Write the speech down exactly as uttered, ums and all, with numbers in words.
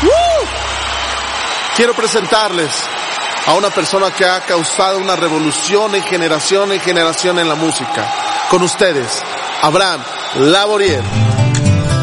¡Uh! Quiero presentarles a una persona que ha causado una revolución en generación en generación en la música. Con ustedes, Abraham Laboriel.